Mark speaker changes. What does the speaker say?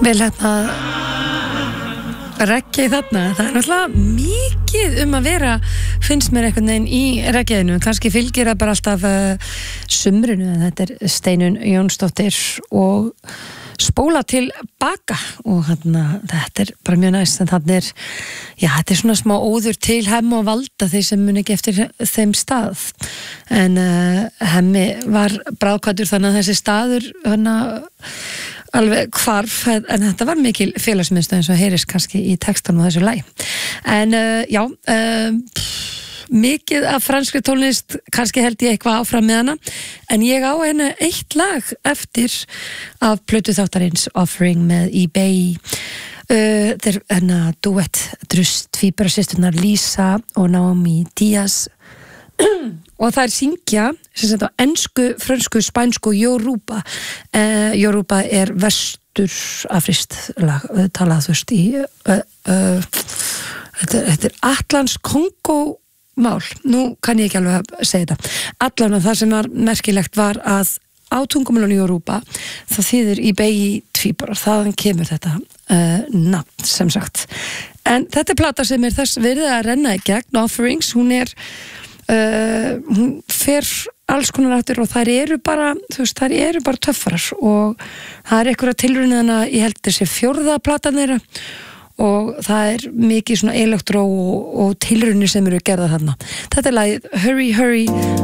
Speaker 1: Vel reggae þarna, það náttúrulega mikið að vera, finnst mér einhvern veginn í reggaeinu, kannski fylgir það bara alltaf sumrinu, en þetta Steinunn Jónsdóttir og spóla til baka og þetta bara mjög næst, en þarna þetta svona smá óður til Hemma og Valda, þeir sem muni ekki eftir þeim stað, en Hemmi var bráðkvæddur, þannig að þessi staður alveg hvarf, en þetta var mikil félagsmiðstöð eins og heyrist kannski í textanum á þessu lagi. En mikið af franskri tónlist, kannski held ég eitthvað áfram með hana, en ég á henni eitt lag eftir af plötu þáttarins Offering með eBay. Þeir duett tvíburasysturnar Lisa og Naomi Diaz og þær syngja sem sagt á ensku, frönsku, spænsku og Yoruba. Yoruba vestur-afrískt lag, talað þú veist í þetta Atlans Kongo mál, nú kann ég ekki alveg að segja þetta. Allan að það sem var merkilegt var að á tungumálinu Yoruba það þýðir eBay tvíburar, þaðan kemur þetta nafn sem sagt. En þetta plata sem þess verið að renna í gegn, Offerings, hún fer alls konar áttir og þær eru bara, þú veist, þær eru bara töffarar og það einhverja tilraunina, ég held þessi 4. platan þeirra og það mikið svona elektró og tilraunir sem eru gerðar þarna. Þetta lagið Hurry Hurry